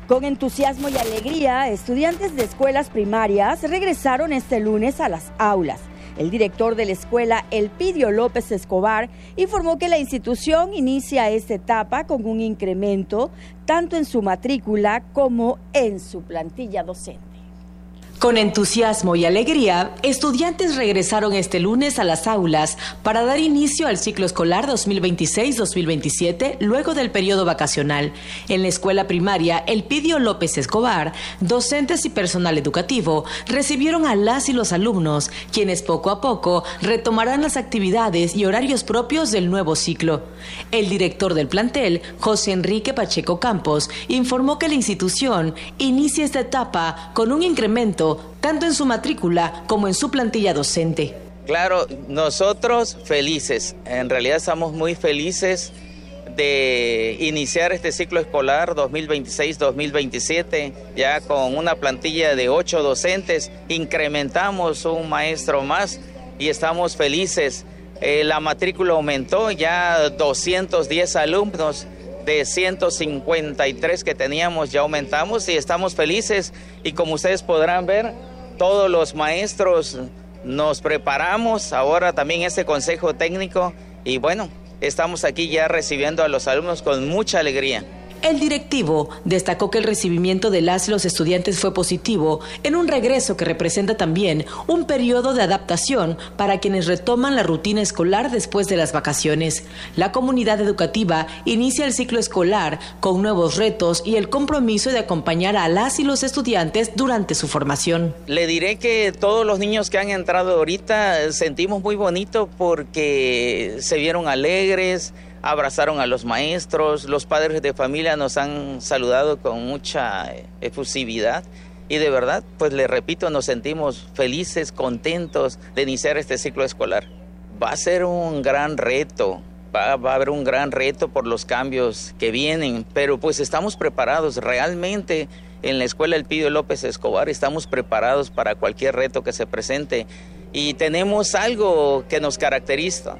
Con entusiasmo y alegría, estudiantes de escuelas primarias regresaron este lunes a las aulas. El director de la escuela, Elpidio López Escobar, informó que la institución inicia esta etapa con un incremento tanto en su matrícula como en su plantilla docente. Con entusiasmo y alegría, estudiantes regresaron este lunes a las aulas para dar inicio al ciclo escolar 2026-2027 luego del periodo vacacional. En la escuela primaria Elpidio López Escobar, docentes y personal educativo recibieron a las y los alumnos, quienes poco a poco retomarán las actividades y horarios propios del nuevo ciclo. El director del plantel, José Enrique Pacheco Campos, informó que la institución inicia esta etapa con un incremento tanto en su matrícula como en su plantilla docente. Claro, nosotros felices, en realidad estamos muy felices de iniciar este ciclo escolar 2026-2027, ya con una plantilla de 8 docentes, incrementamos un maestro más y estamos felices. La matrícula aumentó, ya 210 alumnos. De 153 que teníamos ya aumentamos y estamos felices, y como ustedes podrán ver, todos los maestros nos preparamos ahora también este consejo técnico y bueno, estamos aquí ya recibiendo a los alumnos con mucha alegría. El directivo destacó que el recibimiento de las y los estudiantes fue positivo en un regreso que representa también un periodo de adaptación para quienes retoman la rutina escolar después de las vacaciones. La comunidad educativa inicia el ciclo escolar con nuevos retos y el compromiso de acompañar a las y los estudiantes durante su formación. Le diré que todos los niños que han entrado ahorita sentimos muy bonito porque se vieron alegres, abrazaron a los maestros, los padres de familia nos han saludado con mucha efusividad y de verdad, pues le repito, nos sentimos felices, contentos de iniciar este ciclo escolar. Va a ser un gran reto, va a haber un gran reto por los cambios que vienen, pero pues estamos preparados realmente. En la escuela Elpidio López Escobar estamos preparados para cualquier reto que se presente. Y tenemos algo que nos caracteriza,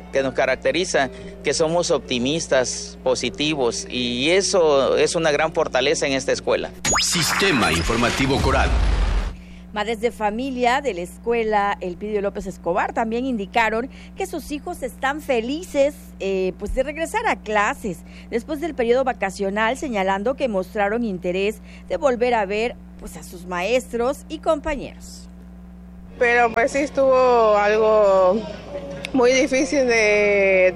que somos optimistas, positivos, y eso es una gran fortaleza en esta escuela. Sistema Informativo Coral. Madres de familia de la escuela Elpidio López Escobar también indicaron que sus hijos están felices pues de regresar a clases después del periodo vacacional, señalando que mostraron interés de volver a ver pues a sus maestros y compañeros. Pero pues sí estuvo algo muy difícil de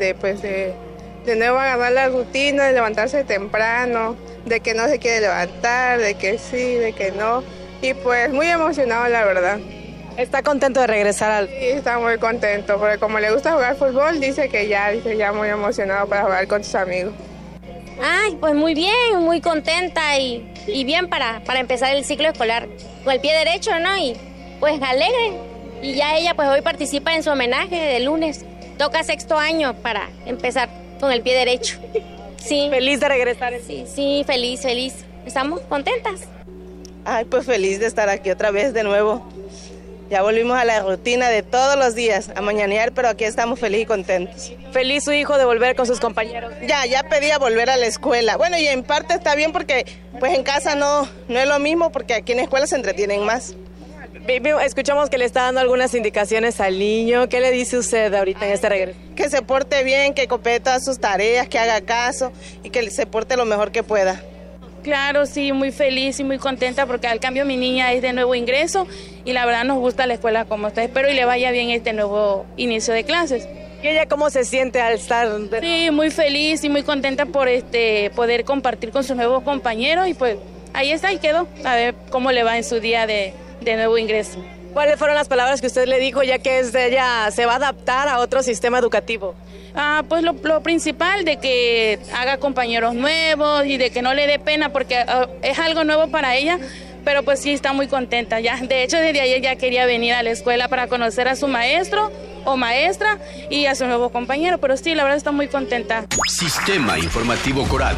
nuevo agarrar la rutina, de levantarse temprano, de que no se quiere levantar, de que sí, de que no. Y pues muy emocionado, la verdad. ¿Está contento de regresar al...? Sí, está muy contento, porque como le gusta jugar fútbol, dice ya muy emocionado para jugar con sus amigos. Ay, pues muy bien, muy contenta y bien para empezar el ciclo escolar con el pie derecho, ¿no? Y pues alegre. Y ya ella pues hoy participa en su homenaje de lunes. Toca 6º año para empezar con el pie derecho. Sí. ¿Feliz de regresar? Sí, feliz. Estamos contentas. Ay, pues feliz de estar aquí otra vez de nuevo. Ya volvimos a la rutina de todos los días, a mañanear, pero aquí estamos felices y contentos. ¿Feliz su hijo de volver con sus compañeros? Ya pedía volver a la escuela. Bueno, y en parte está bien porque pues en casa no es lo mismo, porque aquí en la escuela se entretienen más. Escuchamos que le está dando algunas indicaciones al niño. ¿Qué le dice usted ahorita en este regreso? Que se porte bien, que complete todas sus tareas, que haga caso y que se porte lo mejor que pueda. Claro, sí, muy feliz y muy contenta porque al cambio mi niña es de nuevo ingreso y la verdad nos gusta la escuela como está. Espero y le vaya bien este nuevo inicio de clases. ¿Y ella cómo se siente al estar? Sí, muy feliz y muy contenta por poder compartir con sus nuevos compañeros y pues ahí está y quedó, a ver cómo le va en su día de nuevo ingreso. ¿Cuáles fueron las palabras que usted le dijo ya que ella se va a adaptar a otro sistema educativo? Pues lo principal de que haga compañeros nuevos y de que no le dé pena porque es algo nuevo para ella, pero pues sí está muy contenta. Ya, de hecho desde ayer ya quería venir a la escuela para conocer a su maestro o maestra y a su nuevo compañero, pero sí, la verdad está muy contenta. Sistema Informativo Coral.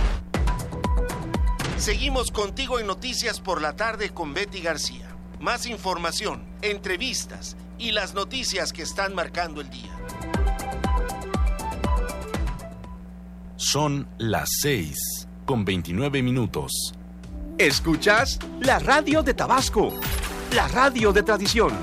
Seguimos contigo en Noticias por la Tarde con Betty García. Más información, entrevistas y las noticias que están marcando el día. Son las 6:29. Escuchas la radio de Tabasco, la radio de tradición.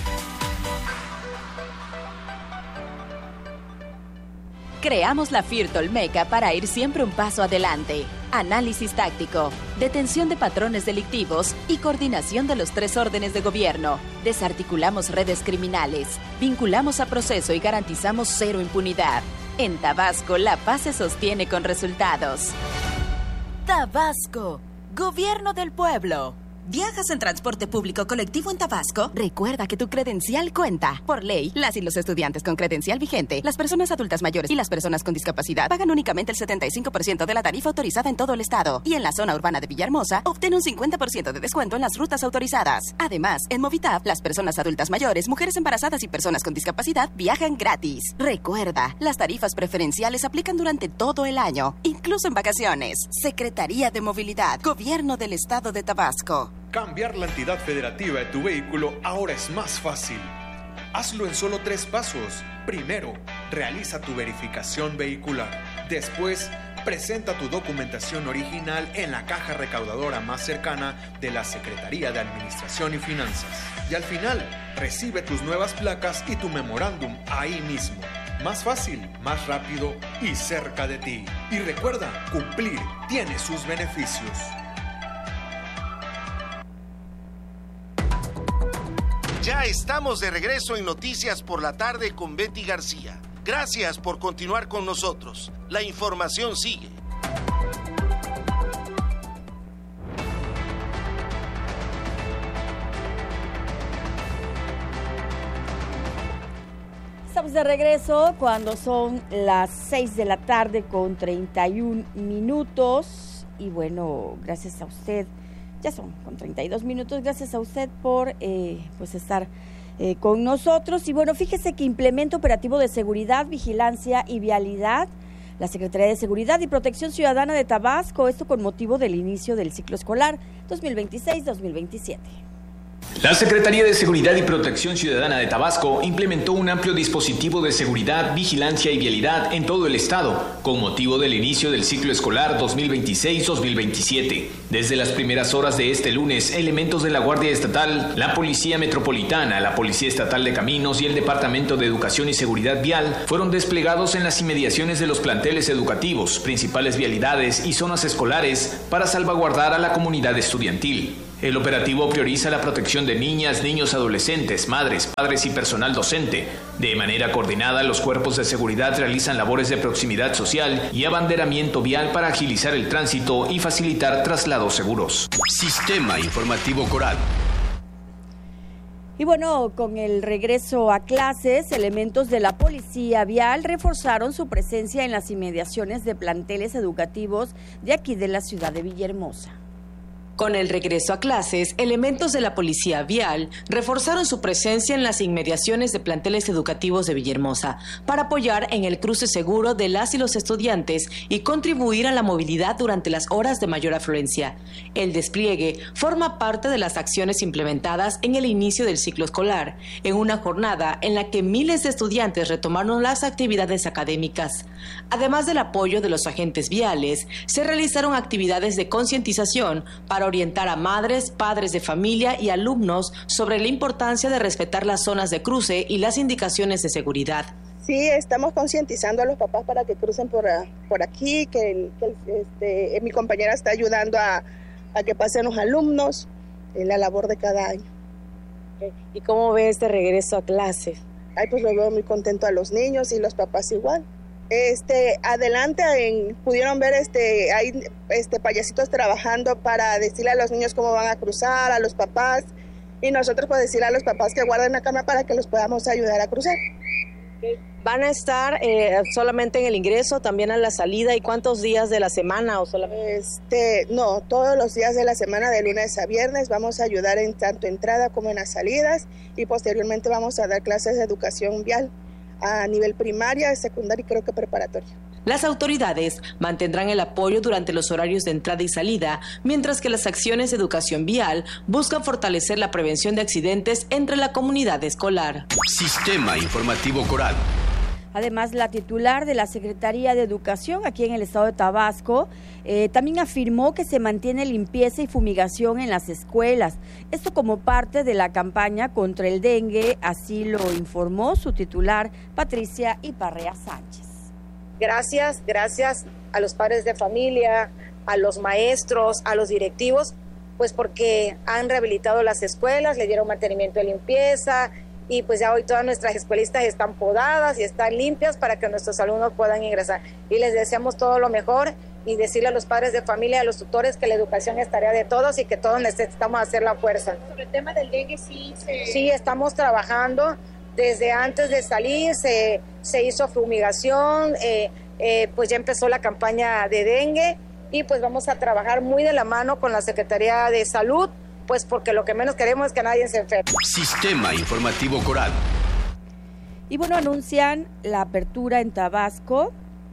Creamos la FIRT Olmeca para ir siempre un paso adelante. Análisis táctico, detención de patrones delictivos y coordinación de los 3 órdenes de gobierno. Desarticulamos redes criminales, vinculamos a proceso y garantizamos 0 impunidad. En Tabasco, la paz se sostiene con resultados. Tabasco, Gobierno del Pueblo. ¿Viajas en transporte público colectivo en Tabasco? Recuerda que tu credencial cuenta. Por ley, las y los estudiantes con credencial vigente, las personas adultas mayores y las personas con discapacidad pagan únicamente el 75% de la tarifa autorizada en todo el estado. Y en la zona urbana de Villahermosa, obtén un 50% de descuento en las rutas autorizadas. Además, en Movitap, las personas adultas mayores, mujeres embarazadas y personas con discapacidad viajan gratis. Recuerda, las tarifas preferenciales aplican durante todo el año, incluso en vacaciones. Secretaría de Movilidad, Gobierno del Estado de Tabasco. Cambiar la entidad federativa de tu vehículo ahora es más fácil. Hazlo en solo 3 pasos. Primero, realiza tu verificación vehicular. Después, presenta tu documentación original en la caja recaudadora más cercana de la Secretaría de Administración y Finanzas. Y al final, recibe tus nuevas placas y tu memorándum ahí mismo. Más fácil, más rápido y cerca de ti. Y recuerda, cumplir tiene sus beneficios. Ya estamos de regreso en Noticias por la Tarde con Betty García. Gracias por continuar con nosotros. La información sigue. Estamos de regreso cuando son las 6 de la tarde con 31 minutos. Y bueno, gracias a usted. Ya son con 32 minutos. Gracias a usted por estar con nosotros. Y bueno, fíjese que Implemento Operativo de Seguridad, Vigilancia y Vialidad, la Secretaría de Seguridad y Protección Ciudadana de Tabasco, esto con motivo del inicio del ciclo escolar 2026-2027. La Secretaría de Seguridad y Protección Ciudadana de Tabasco implementó un amplio dispositivo de seguridad, vigilancia y vialidad en todo el estado, con motivo del inicio del ciclo escolar 2026-2027. Desde las primeras horas de este lunes, elementos de la Guardia Estatal, la Policía Metropolitana, la Policía Estatal de Caminos y el Departamento de Educación y Seguridad Vial fueron desplegados en las inmediaciones de los planteles educativos, principales vialidades y zonas escolares para salvaguardar a la comunidad estudiantil. El operativo prioriza la protección de niñas, niños, adolescentes, madres, padres y personal docente. De manera coordinada, los cuerpos de seguridad realizan labores de proximidad social y abanderamiento vial para agilizar el tránsito y facilitar traslados seguros. Sistema Informativo Coral. Y bueno, con el regreso a clases, elementos de la Policía Vial reforzaron su presencia en las inmediaciones de planteles educativos de aquí de la ciudad de Villahermosa. Con el regreso a clases, elementos de la Policía Vial reforzaron su presencia en las inmediaciones de planteles educativos de Villahermosa para apoyar en el cruce seguro de las y los estudiantes y contribuir a la movilidad durante las horas de mayor afluencia. El despliegue forma parte de las acciones implementadas en el inicio del ciclo escolar, en una jornada en la que miles de estudiantes retomaron las actividades académicas. Además del apoyo de los agentes viales, se realizaron actividades de concientización para orientar a madres, padres de familia y alumnos sobre la importancia de respetar las zonas de cruce y las indicaciones de seguridad. Sí, estamos concientizando a los papás para que crucen por aquí, que mi compañera está ayudando a que pasen los alumnos en la labor de cada año. ¿Y cómo ve este regreso a clases? Ay, pues lo veo muy contento a los niños y los papás igual. Adelante pudieron ver hay payasitos trabajando para decirle a los niños cómo van a cruzar, a los papás, y nosotros pues decirle a los papás que guarden la cámara para que los podamos ayudar a cruzar. ¿Van a estar solamente en el ingreso, también a la salida, y cuántos días de la semana o solamente? No, todos los días de la semana, de lunes a viernes, vamos a ayudar en tanto entrada como en las salidas, y posteriormente vamos a dar clases de educación vial a nivel primaria, secundaria y creo que preparatoria. Las autoridades mantendrán el apoyo durante los horarios de entrada y salida, mientras que las acciones de educación vial buscan fortalecer la prevención de accidentes entre la comunidad escolar. Sistema Informativo Coral. Además, la titular de la Secretaría de Educación aquí en el estado de Tabasco también afirmó que se mantiene limpieza y fumigación en las escuelas. Esto como parte de la campaña contra el dengue, así lo informó su titular, Patricia Iparrea Sánchez. Gracias a los padres de familia, a los maestros, a los directivos, pues porque han rehabilitado las escuelas, le dieron mantenimiento de limpieza y pues ya hoy todas nuestras escuelistas están podadas y están limpias para que nuestros alumnos puedan ingresar. Y les deseamos todo lo mejor y decirle a los padres de familia, a los tutores que la educación es tarea de todos y que todos necesitamos hacer la fuerza. Sobre el tema del dengue Sí, estamos trabajando. Desde antes de salir se hizo fumigación, pues ya empezó la campaña de dengue y pues vamos a trabajar muy de la mano con la Secretaría de Salud, pues porque lo que menos queremos es que nadie se enferme. Sistema Informativo Coral. Y bueno, anuncian la apertura en Tabasco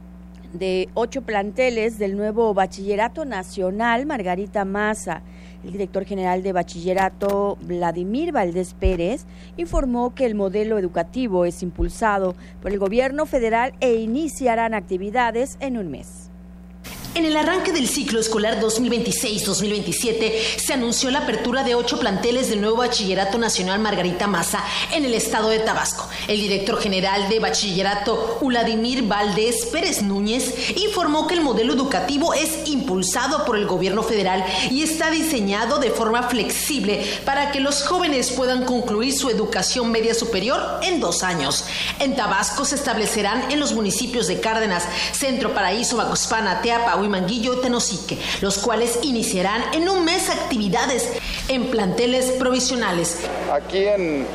de 8 planteles del nuevo Bachillerato Nacional Margarita Maza. El director general de Bachillerato, Vladimir Valdés Pérez, informó que el modelo educativo es impulsado por el gobierno federal e iniciarán actividades en un mes. En el arranque del ciclo escolar 2026-2027 se anunció la apertura de 8 planteles del nuevo Bachillerato Nacional Margarita Maza en el estado de Tabasco. El director general de Bachillerato, Vladimir Valdés Pérez Núñez, informó que el modelo educativo es impulsado por el gobierno federal y está diseñado de forma flexible para que los jóvenes puedan concluir su educación media superior en 2 años. En Tabasco se establecerán en los municipios de Cárdenas, Centro Paraíso, Macuspana, Teapa, Huimanguillo, Tenosique, los cuales iniciarán en un mes actividades en planteles provisionales. Aquí en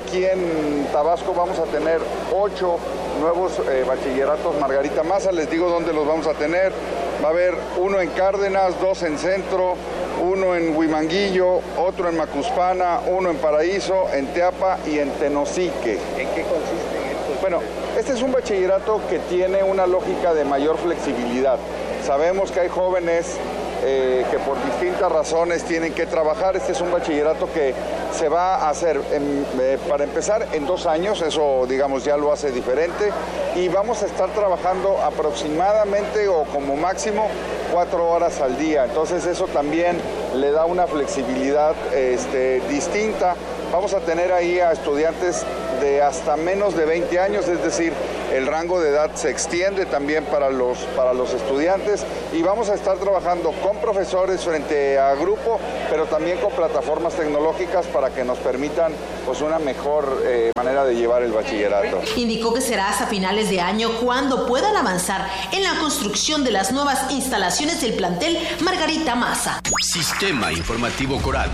Tabasco vamos a tener 8 nuevos bachilleratos Margarita Maza. Les digo dónde los vamos a tener. Va a haber uno en Cárdenas, 2 en Centro, uno en Huimanguillo, otro en Macuspana, uno en Paraíso, en Teapa y en Tenosique. ¿En qué consiste esto? Bueno, este es un bachillerato que tiene una lógica de mayor flexibilidad. Sabemos que hay jóvenes que por distintas razones tienen que trabajar. Este es un bachillerato que se va a hacer, para empezar, en 2 años, eso digamos ya lo hace diferente, y vamos a estar trabajando aproximadamente o como máximo 4 horas al día. Entonces eso también le da una flexibilidad distinta. Vamos a tener ahí a estudiantes de hasta menos de 20 años, es decir, el rango de edad se extiende también para los estudiantes, y vamos a estar trabajando con profesores frente a grupo, pero también con plataformas tecnológicas para que nos permitan pues una mejor manera de llevar el bachillerato. Indicó que será hasta finales de año cuando puedan avanzar en la construcción de las nuevas instalaciones del plantel Margarita Maza. Sistema Informativo Coral.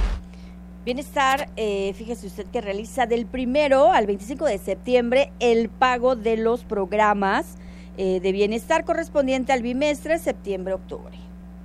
Bienestar, fíjese usted que realiza del 1 al 25 de septiembre el pago de los programas de bienestar correspondiente al bimestre septiembre-octubre.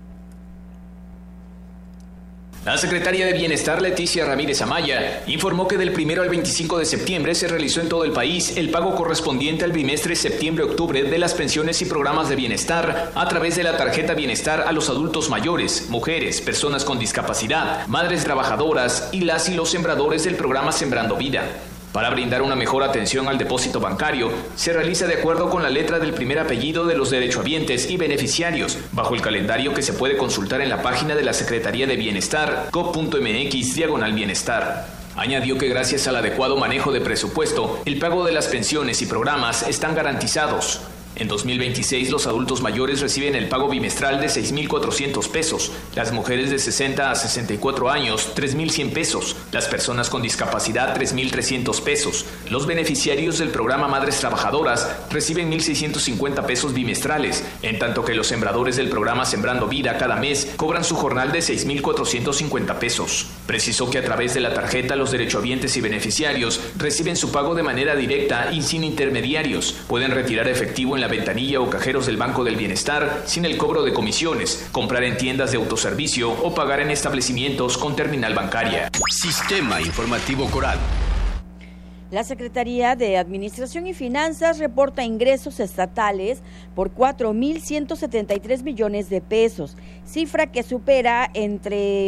La secretaria de Bienestar, Leticia Ramírez Amaya, informó que del 1 al 25 de septiembre se realizó en todo el país el pago correspondiente al bimestre septiembre-octubre de las pensiones y programas de bienestar a través de la tarjeta Bienestar a los adultos mayores, mujeres, personas con discapacidad, madres trabajadoras y las y los sembradores del programa Sembrando Vida. Para brindar una mejor atención al depósito bancario, se realiza de acuerdo con la letra del primer apellido de los derechohabientes y beneficiarios, bajo el calendario que se puede consultar en la página de la Secretaría de Bienestar, gov.mx/bienestar. Añadió que gracias al adecuado manejo de presupuesto, el pago de las pensiones y programas están garantizados. En 2026, los adultos mayores reciben el pago bimestral de 6,400 pesos, las mujeres de 60 a 64 años, 3,100 pesos, las personas con discapacidad, 3,300 pesos. Los beneficiarios del programa Madres Trabajadoras reciben 1,650 pesos bimestrales, en tanto que los sembradores del programa Sembrando Vida cada mes cobran su jornal de 6,450 pesos. Precisó que a través de la tarjeta los derechohabientes y beneficiarios reciben su pago de manera directa y sin intermediarios. Pueden retirar efectivo en la ventanilla o cajeros del Banco del Bienestar sin el cobro de comisiones, comprar en tiendas de autoservicio o pagar en establecimientos con terminal bancaria. Sistema Informativo Coral. La Secretaría de Administración y Finanzas reporta ingresos estatales por 4,173 millones de pesos, cifra que supera entre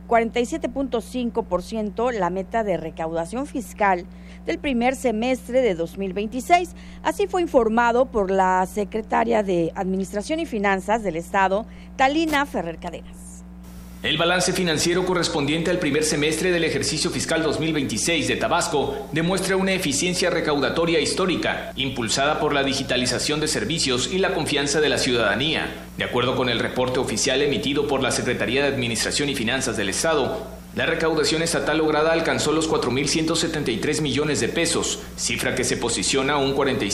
47.5% la meta de recaudación fiscal del primer semestre de 2026. Así fue informado por la secretaria de Administración y Finanzas del Estado, Talina Ferrer Cadenas. El balance financiero correspondiente al primer semestre del ejercicio fiscal 2026 de Tabasco demuestra una eficiencia recaudatoria histórica, impulsada por la digitalización de servicios y la confianza de la ciudadanía. De acuerdo con el reporte oficial emitido por la Secretaría de Administración y Finanzas del Estado, la recaudación estatal lograda alcanzó los 4.173 millones de pesos, cifra que se posiciona un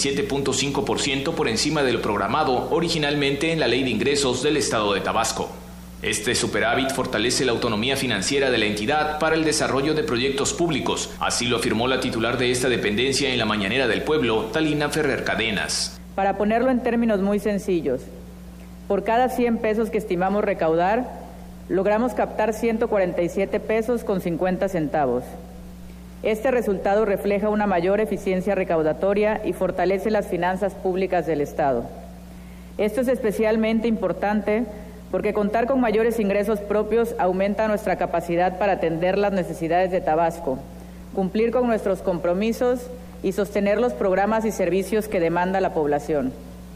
47.5% por encima de lo programado originalmente en la Ley de Ingresos del Estado de Tabasco. Este superávit fortalece la autonomía financiera de la entidad para el desarrollo de proyectos públicos, así lo afirmó la titular de esta dependencia en la Mañanera del Pueblo, Talina Ferrer Cadenas. Para ponerlo en términos muy sencillos, por cada 100 pesos que estimamos recaudar, logramos captar 147 pesos con 50 centavos. Este resultado refleja una mayor eficiencia recaudatoria y fortalece las finanzas públicas del Estado. Esto es especialmente importante porque contar con mayores ingresos propios aumenta nuestra capacidad para atender las necesidades de Tabasco, cumplir con nuestros compromisos y sostener los programas y servicios que demanda la población.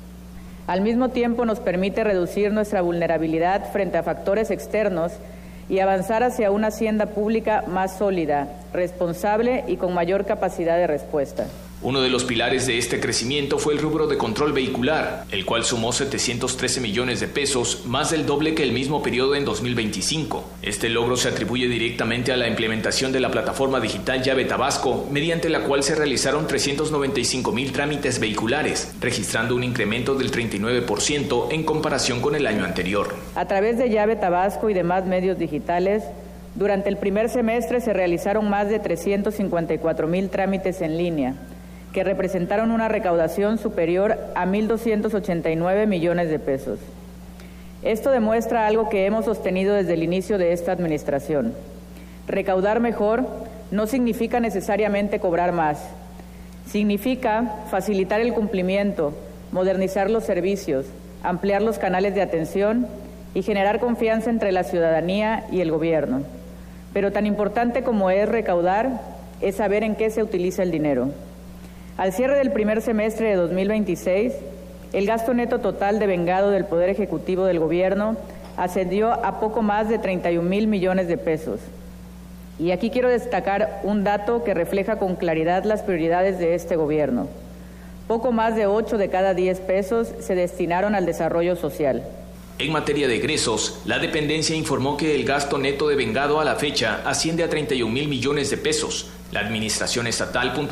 Al mismo tiempo nos permite reducir nuestra vulnerabilidad frente a factores externos y avanzar hacia una hacienda pública más sólida, responsable y con mayor capacidad de respuesta. Uno de los pilares de este crecimiento fue el rubro de control vehicular, el cual sumó 713 millones de pesos, más del doble que el mismo periodo en 2025. Este logro se atribuye directamente a la implementación de la plataforma digital Llave Tabasco, mediante la cual se realizaron 395,000 trámites vehiculares, registrando un incremento del 39% en comparación con el año anterior. A través de Llave Tabasco y demás medios digitales, durante el primer semestre se realizaron más de 354,000 trámites en línea, que representaron una recaudación superior a 1.289 millones de pesos. Esto demuestra algo que hemos sostenido desde el inicio de esta administración. Recaudar mejor no significa necesariamente cobrar más. Significa facilitar el cumplimiento, modernizar los servicios, ampliar los canales de atención y generar confianza entre la ciudadanía y el gobierno. Pero tan importante como es recaudar, es saber en qué se utiliza el dinero. Al cierre del primer semestre de 2026, el gasto neto total devengado del Poder Ejecutivo del Gobierno ascendió a poco más de 31,000 millones de pesos. Y aquí quiero destacar un dato que refleja con claridad las prioridades de este Gobierno. Poco más de 8 de cada 10 pesos se destinaron al desarrollo social. En materia de egresos, la dependencia informó que el gasto neto devengado a la fecha asciende a 31,000 millones de pesos. La administración estatal